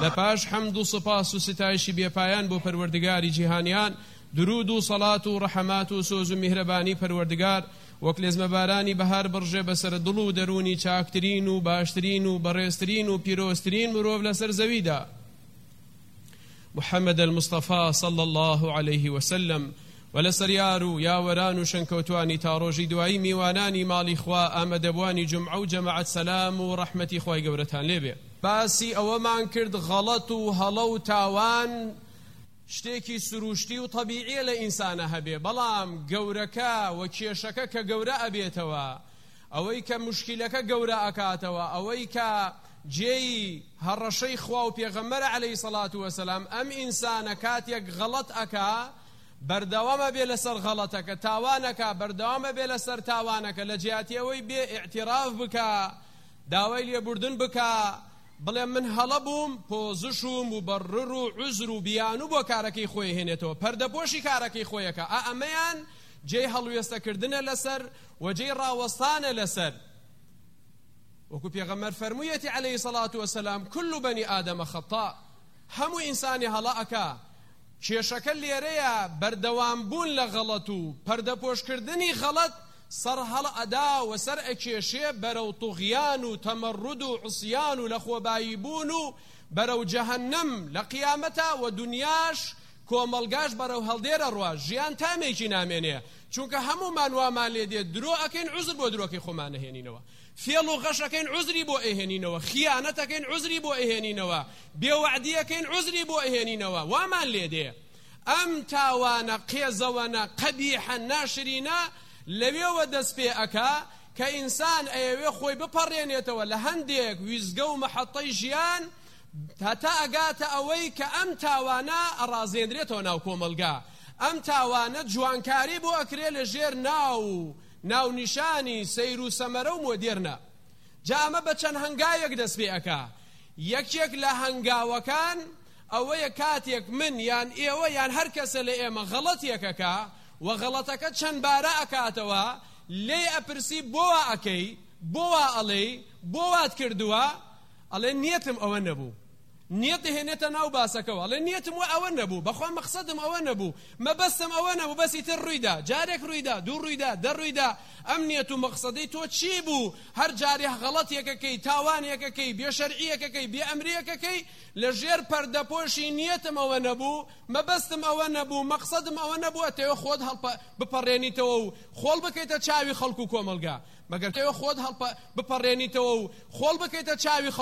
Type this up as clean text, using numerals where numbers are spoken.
سپاش حمد و سپاس و ستایشی بێپایان بۆ پەروەردگاری جیهانیان درود و سەڵات و ڕەحەمات و سۆز و میهرەبانی پەروەردگار وەک لێزمەبارانی بەهار بڕژێ بەسەر دڵ و دەرونی چاکترین و باشترین و بەڕێزترین و پیرۆزترین مرۆڤ لەسەر زەویدا محەممەد المستەفا صلى الله عليه وسلم ولەسەر یار و یاوەران و شەنکەوتوانی تا ڕۆژی دوایی میوانانی ماڵی خوا ئامادەبوانی جومعە و جەماعەت سەلام و ڕەحمەتی خوای گەورەتان لێبێ. باسی ئەوەمان کرد غەڵەت و هەڵە و تاوان شتێکی سروشتی و طەبیعیە لە ئینسانە هەبێ، بەڵام گەورەکە و کێشەکە کە گەورە ئەبێتەوە، ئەوەی کە موشکیلەکە گەورە ئەکاتەوە، ئەوەی کە جێی هەڕەشەی خوا و پێغەمبەرە عەلەیهی سەڵات وەسەلام ئەم ئینسانە کاتێک غەڵەت ئەکا بەردەوامە بێ لەسەر غەڵەتەکە، تاوانەکە بەردەوامە بێ لەسەر تاوانەکە، لە جیاتی ئەوەی بێ ئیعتراف بکە، داوای لێبوردن بکە، بڵێ من هەڵە بووم پۆزشوم و بەڕڕ و عوزر و بیان و بۆ کارەکەی خۆی هێنێتەوە، پەردەپۆشی کارەکەی خۆیەکە. ئەمەیان جێی هەڵوێستەکردنە لەسەر و جێی ڕاوەستانە لەسەر. وەکو پێغەمبەر فەرموویەتی عەلەیهی سەڵات وەسەلام كل بني آدم خەطاء، هەموو ئینسانی هەڵە ئەکا. کێشەکە لێرەیە بەردەوام بوون لە غەڵەت و پەردەپۆشکردنی غەڵەت سەر هەڵە ئەدا و سەر ئەکێشێ بەرەو توغیان و تەمەڕود و عوسیان و لە خۆبایی بوون و بەرەو جەهەنەم لە قیامەتە و دنیاش کۆمەڵگاش بەرەو هەڵدێرە ڕوا، ژیان تامێکی نامێنێ، چونکە هەموومان وامان لێ دێت درۆ ئەکەین عوزر بۆ درۆکەی خۆمان نەهێنینەوە، فێڵ و غەشەکەین عوزری بۆ ئەهێنینەوە، خیانەتەکەین عوزری بۆ ئەهێنینەوە، بێوەعدیەکەین عوزری بۆ ئەهێنینەوە، وامان لێ دێ. ئەم تاوانە قێزەوەنە قەبیحە ناشرینە لەوێوە دەست پێ ئەکا کە ئینسان ئەیەوێ خۆی بپەڕێنێتەوە لە هەندێک ویزگە و مەحەطەی ژیان هەتا ئەگاتە ئەوەی کە ئەم تاوانە ئەڕازێنرێتەوە ناو کۆمەلگا، ئەم تاوانە جوانکاری بۆ ئەکرێ لە ژێر ناو نیشانی سەیر و سەمەرە و مۆدێرنە. جا ئەمە بە چەند هەنگاوێک دەست پێ ئەکا. یەکێک لە هەنگاوەکان ئەوەیە کاتێک من یان ئێوە یان هەر کەسە لە ئێمە غەڵەتێکەکە و غەڵەتەکە چەند بارە ئەکاتەوە، لێ ئەپرسی بۆوە ئەکەی، بۆوە ئەڵێی، بۆ وات کردووە، ئەڵێ نیەتم ئەوە نەبوو، نیەت هێنێتە ناو باسەکەەوە، ئەڵێ نیەتم ئەوە نەبوو، بەخوا مەقسەدم ئەوە نەبوو، مەبەستم ئەوە نەبوو، بەسی تر ڕوویدا، جارێک ڕوویدا، دوو ڕوویدا، دە ڕوویدا، ئەم نیەت و مەقسەدەی تۆ چی بوو؟ هەر جارێ غەڵەتێکەکەی، تاوانێکەکەی، بێشەرعیەکەکەی، بێ ئەمریەکەکەی لە ژێر پەردەپۆشی نیەتم ئەوە نەبوو، مەبەستم ئەوە نەبوو، مەقسەدم ئەوە نەبوو، ئەتەوە خۆت بپەڕێنیتەوە و خۆڵ بکەیتە چاوی خەڵک و کۆمەلگا، مەگەر تەوە خۆت بپەڕێنیتەوە و خۆڵ بکەیتە چاوی